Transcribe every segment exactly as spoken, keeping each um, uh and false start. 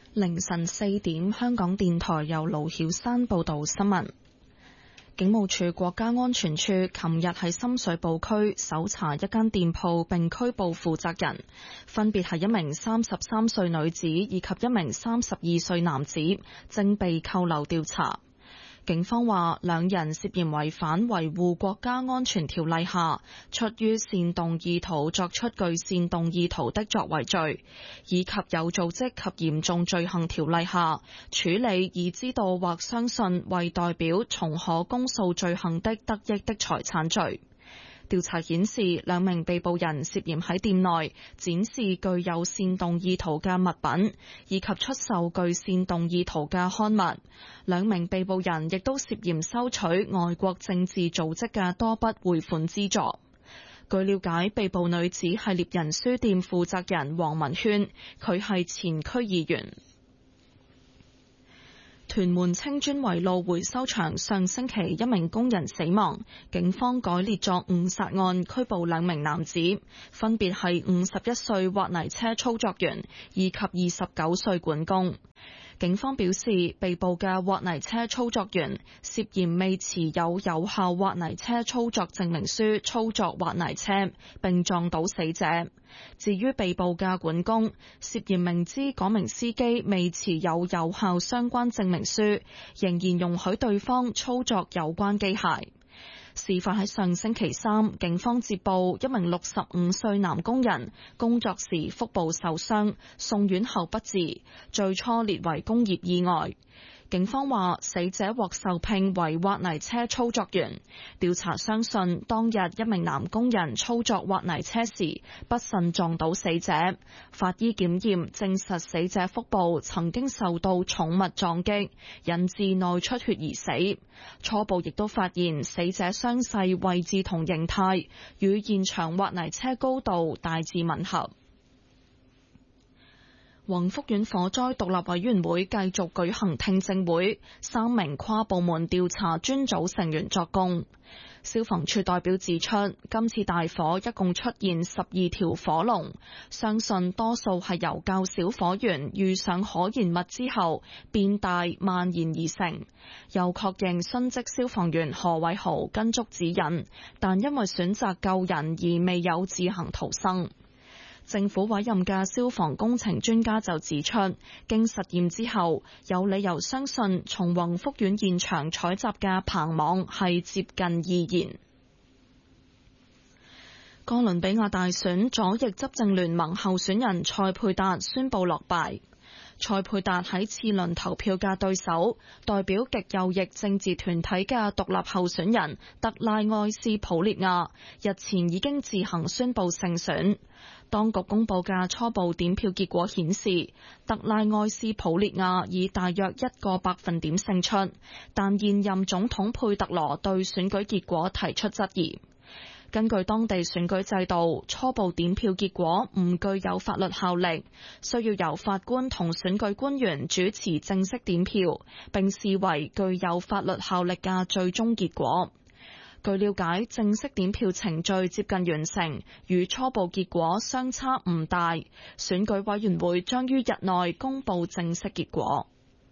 凌晨四點，香港電台由盧曉山報道新聞。警務處國家安全處琴日喺深水埗區搜查一間店鋪，並拘捕負責人，分別係一名三十三歲女子以及一名三十二歲男子，正被扣留調查。警方話，兩人涉嫌違反維護國家安全條例下出於煽動意圖作出具煽動意圖的作為罪，以及有組織及嚴重罪行條例下處理已知道或相信為代表從可公訴罪行的得益的財產罪。調查顯示，兩名被捕人涉嫌喺店內展示具有煽動意圖嘅物品，以及出售具煽動意圖嘅刊物。兩名被捕人亦都涉嫌收取外國政治組織嘅多筆匯款資助。據了解，被捕女子係獵人書店負責人黃文軒，佢係前區議員。屯門青磚圍路回收場上星期一名工人死亡，警方改列作誤殺案，拘捕兩名男子，分別係五十一歲挖泥車操作員以及二十九歲管工。警方表示，被捕嘅挖泥車操作員涉嫌未持有有效挖泥車操作證明書操作挖泥車，並撞倒死者。至於被捕嘅管工，涉嫌明知嗰名司機未持有有效相關證明書，仍然容許對方操作有關機械。事發喺上星期三，警方接報一名六十五歲男工人工作時腹部受傷，送院後不治，最初列為工業意外。警方話，死者獲受聘為挖泥車操作員。調查相信，當日一名男工人操作挖泥車時不慎撞到死者。法醫檢驗證實死者腹部曾經受到重物撞擊，引致內出血而死。初步亦都發現死者傷勢位置同形態與現場挖泥車高度大致吻合。宏福苑火災獨立委員會繼續舉行聽證會，三名跨部門調查專組成員作供。消防處代表指出，今次大火一共出現十二條火龍，相信多數係由較小火源遇上可燃物之後變大蔓延而成。又確認殉職消防員何偉豪跟足指引，但因為選擇救人而未有自行逃生。政府委任嘅消防工程專家就指出，經實驗之後，有理由相信從宏福苑現場採集嘅棚網係接近易燃。哥倫比亞大選左翼執政聯盟候選人塞佩達宣布落敗。塞佩達喺次輪投票嘅對手，代表極右翼政治團體嘅獨立候選人特拉愛斯普列亞，日前已經自行宣布勝選。當局公布嘅初步點票結果顯示，特拉愛斯普列亞以大約一個百分點勝出，但現任總統佩特羅對選舉結果提出質疑。根據當地選舉制度，初步點票結果唔具有法律效力，需要由法官同選舉官員主持正式點票，並視為具有法律效力嘅最終結果。據了解，正式點票程序接近完成，與初步結果相差唔大。選舉委員會將於日內公布正式結果。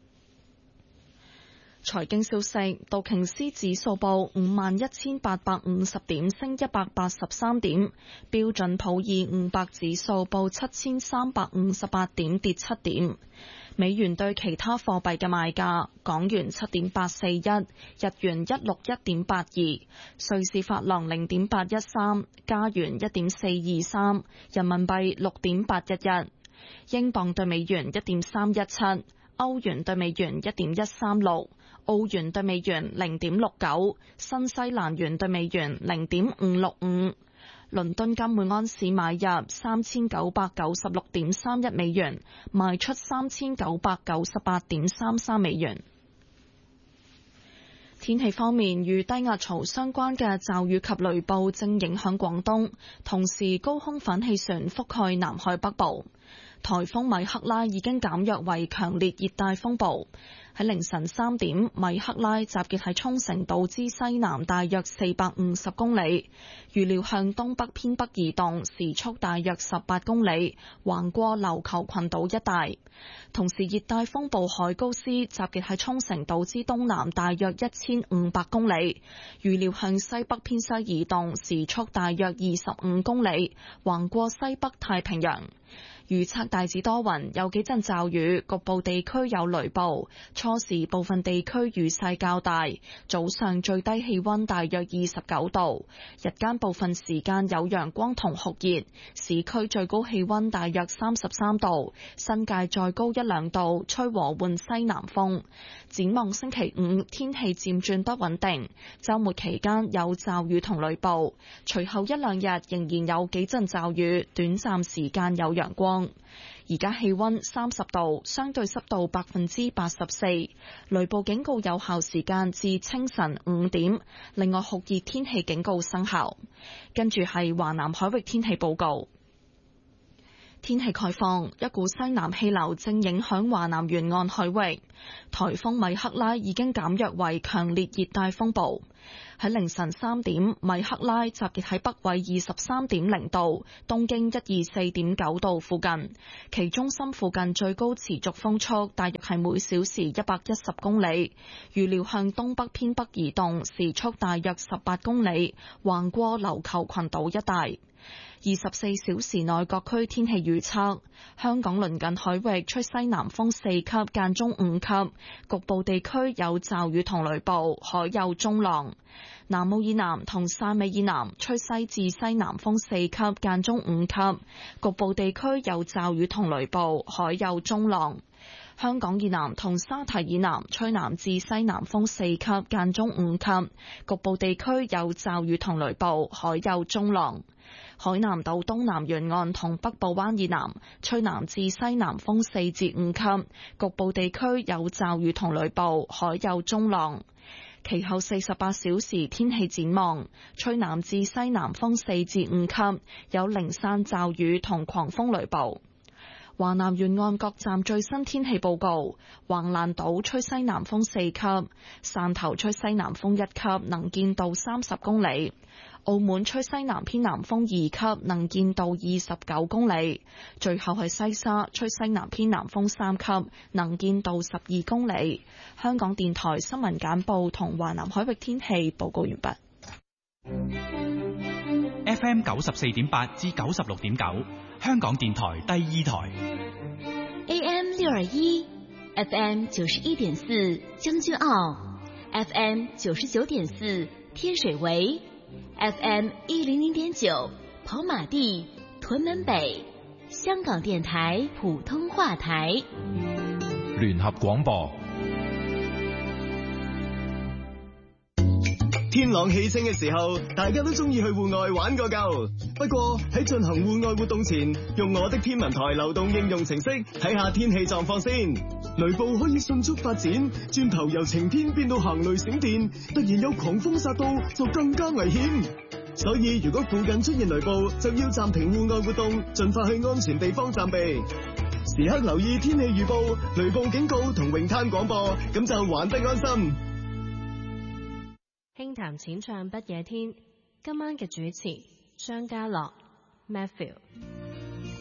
財經消息，道瓊斯指數報五萬一千八百五十點，升一百八十三點；標準普爾五百指數報七千三百五十八點，跌七點。美元對其他貨幣嘅賣價：港元七點八四一，日元一六一點八二，瑞士法郎零點八一三，加元一點四二三，人民幣六點八一一，英鎊對美元一點三一七，歐元對美元一點一三六，澳元對美元零點六九，新西蘭元對美元零點五六五。倫敦金每安士買入三千九百九十六點三一美元，賣出三千九百九十八點三三美元。天氣方面，與低壓槽相關嘅驟雨及雷暴正影響廣東，同時高空反氣旋覆蓋南海北部。 颱風米克拉已經減弱為強烈熱帶風暴。喺凌晨三點，米克拉集結喺沖繩島之西南大約四百五十公里，預料向東北偏北移動，時速大約十八公里，橫過琉球群島一帶。同時，熱帶風暴海高斯集結喺沖繩島之東南大約一千五百公里，預料向西北偏西移動，時速大約二十五公里，橫過西北太平洋。預測大致多雲，有幾陣驟雨，局部地區有雷暴。初時部分地區雨勢較大，早上最低氣溫大約二十九度，日間部分時間有陽光同酷熱，市區最高氣溫大約三十三度，新界再高一兩度，吹和緩西南風。展望星期五天氣漸轉不穩定，週末期間有驟雨同雷暴，隨後一兩日仍然有幾陣驟雨，短暫時間有陽光。而家氣溫三十度，相對濕度百分之八十四，雷暴警告有效時間至清晨五點。另外酷熱天氣警告生效。跟住係華南海域天氣報告。天氣概況，一股西南氣流正影響華南沿岸海域，颱風米克拉已經減弱為強烈熱帶風暴。喺凌晨三點，米克拉集結喺北緯二十三點零度、東經一二四點九度附近，其中心附近最高持續風速大約係每小時一百一十公里，預料向東北偏北移動，時速大約十八公里，橫過琉球群島一帶。二十四小時內各區天氣預測：香港鄰近海域吹西南風四級間中五級，局部地區有驟雨同雷暴，海有中浪。南澳以南同汕尾以南吹西至西南風四級間中五級，局部地區有驟雨同雷暴，海有中浪。香港以南同沙堤以南吹南至西南風四級間中五級，局部地區有驟雨同雷暴，海有中浪。海南島東南沿岸同北部灣以南吹南至西南風四至五級，局部地區有驟雨同雷暴，海有中浪。其後四十八小時天氣展望，吹南至西南風四至五級，有零散驟雨同狂風雷暴。華南沿岸各站最新天氣報告：橫瀾島吹西南風四級，汕頭吹西南風一級，能見度三十公里；澳門吹西南偏南風二級，能見度二十九公里；最後係西沙吹西南偏南風三級，能見度十二公里。香港電台新聞簡報同華南海域天氣報告完畢。 F M 九十四點八至九十六點九，香港電台第二台。 A M 六二一 ，F M 九十一點四將軍澳 ，F M 九十九點四天水圍 ，F M 一零零點九跑馬地屯門北，香港電台普通話台。 聯合廣播。 天朗氣清嘅時候，大家都中意去戶外玩個夠。不過喺進行戶外活動前，用我的天文台流動應用程式睇下天氣狀況先。雷暴可以迅速發展，轉頭由晴天變到行雷閃電，突然有狂風殺到就更加危險。所以如果附近出現雷暴，就要暫停戶外活動，盡快去安全地方暫避。時刻留意天氣預報、雷暴警告同泳灘廣播，咁就玩得安心。 輕談淺唱不夜天，今晚嘅主持張家樂 Matthew。